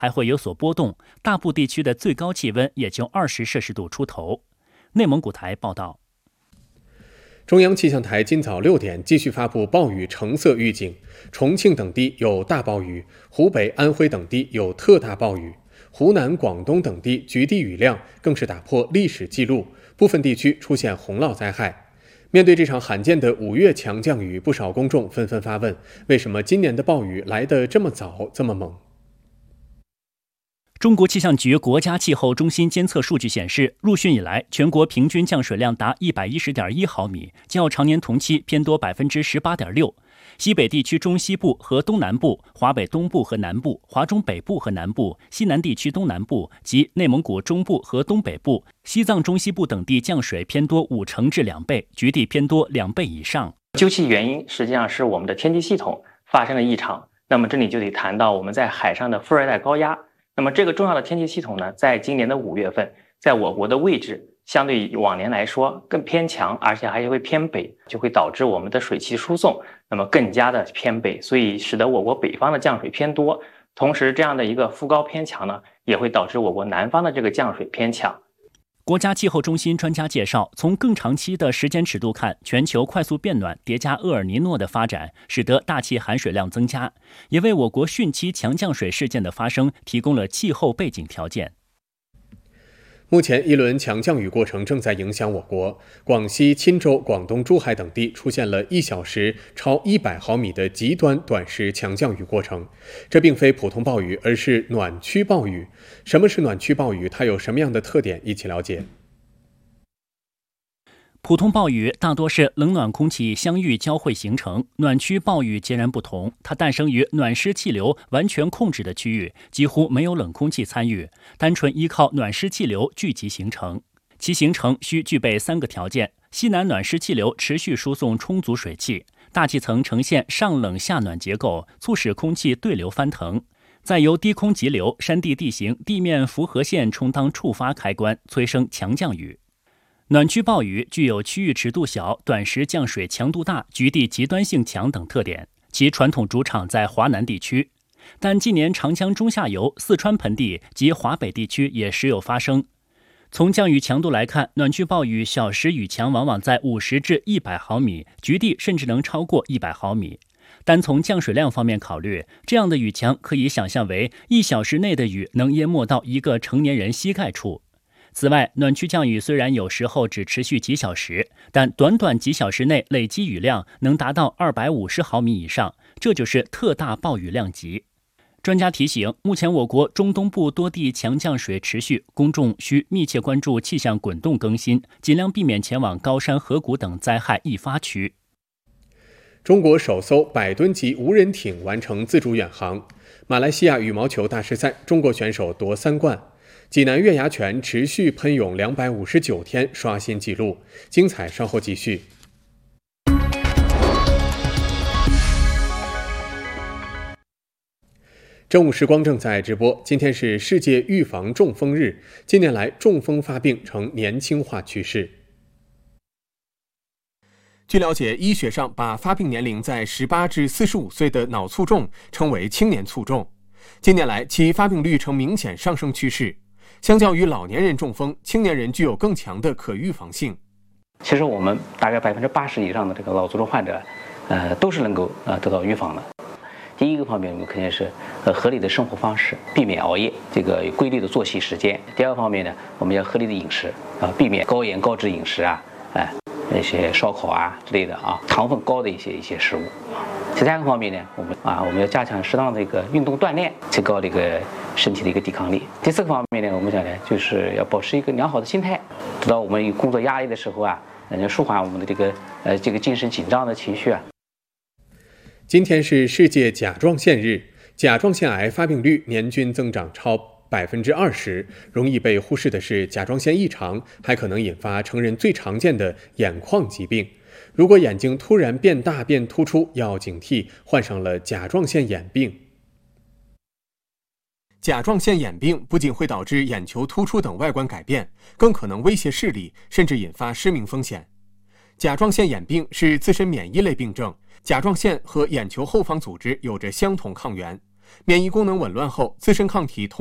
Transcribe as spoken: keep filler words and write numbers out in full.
还会有所波动，大部地区的最高气温也就二十摄氏度出头。内蒙古台报道。 中央气象台今早六点继续发布暴雨橙色预警，重庆等地有大暴雨，湖北、安徽等地有特大暴雨，湖南、广东等地局地雨量更是打破历史记录，部分地区出现洪涝灾害。面对这场罕见的五月强降雨，不少公众纷纷发问：为什么今年的暴雨来得这么早、这么猛？ 中国气象局国家气候中心监测数据显示，入汛以来，全国平均降水量达一百一十点一毫米，较常年同期偏多百分之十八点六。西北地区中西部和东南部、华北东部和南部、华中北部和南部、西南地区东南部及内蒙古中部和东北部、西藏中西部等地降水偏多五成至两倍，局地偏多两倍以上。 究其原因，实际上是我们的天气系统发生了异常。那么这里就得谈到我们在海上的副热带高压。那么这个重要的天气系统呢，在今年的五月份，在我国的位置相对于往年来说更偏强，而且还会偏北，就会导致我们的水汽输送那么更加的偏北，所以使得我国北方的降水偏多。同时，这样的一个副高偏强呢，也会导致我国南方的这个降水偏强。 国家气候中心专家介绍，从更长期的时间尺度看，全球快速变暖叠加厄尔尼诺的发展，使得大气含水量增加，也为我国汛期强降水事件的发生提供了气候背景条件。 目前，一轮强降雨过程正在影响我国。广西钦州、广东珠海等地出现了一小时超一百毫米的极端短时强降雨过程。这并非普通暴雨，而是暖区暴雨。什么是暖区暴雨？它有什么样的特点？一起了解。 普通暴雨大多是冷暖空气相遇交汇形成，暖区暴雨截然不同，它诞生于暖湿气流完全控制的区域，几乎没有冷空气参与，单纯依靠暖湿气流聚集形成。其形成需具备三个条件：西南暖湿气流持续输送充足水汽，大气层呈现上冷下暖结构，促使空气对流翻腾，再由低空急流、山地地形、地面符合线充当触发开关，催生强降雨。暖区暴雨具有区域尺度小、短时降水强度大、局地极端性强等特点，其传统主场在华南地区，但近年长江中下游、四川盆地及华北地区也时有发生。从降雨强度来看，暖区暴雨小时雨强往往在五十至一百毫米，局地甚至能超过一百毫米。单从降水量方面考虑，这样的雨强可以想象为一小时内的雨能淹没到一个成年人膝盖处。此外，暖区降雨虽然有时候只持续几小时，但短短几小时内累积雨量能达到二百五十毫米以上，这就是特大暴雨量级。专家提醒，目前我国中东部多地强降水持续，公众需密切关注气象滚动更新，尽量避免前往高山河谷等灾害易发区。 中国首艘百吨级无人艇完成自主远航。马来西亚羽毛球大师赛，中国选手夺三冠。济南月牙泉持续喷涌两百五十九天，刷新纪录。精彩稍后继续。正午时光正在直播。今天是世界预防中风日。近年来，中风发病呈年轻化趋势。据了解，医学上把发病年龄在十八至四十五岁的脑卒中称为青年卒中。近年来，其发病率呈明显上升趋势。相较于老年人中风，青年人具有更强的可预防性。 其实我们大概百分之八十以上的这个脑卒中患者，呃，都是能够呃得到预防的。第一个方面，我们肯定是呃合理的生活方式，避免熬夜，这个有规律的作息时间。第二个方面呢，我们要合理的饮食啊、呃，避免高盐高脂饮食啊，哎、呃，一些烧烤啊之类的啊，糖分高的一些一些食物。第三个方面呢，我们啊我们要加强适当的一个运动锻炼，提高这个身体的一个抵抗力。第四个方面呢，我们讲呢就是要保持一个良好的心态，直到我们有工作压力的时候啊，能舒缓我们的这个呃这个精神紧张的情绪啊。 今天是世界甲状腺日，甲状腺癌发病率年均增长超百分之二十。容易被忽视的是，甲状腺异常还可能引发成人最常见的眼眶疾病。如果眼睛突然变大变突出，要警惕患上了甲状腺眼病。甲状腺眼病不仅会导致眼球突出等外观改变，更可能威胁视力，甚至引发失明风险。甲状腺眼病是自身免疫类病症，甲状腺和眼球后方组织有着相同抗原， 免疫功能紊乱后，自身抗体通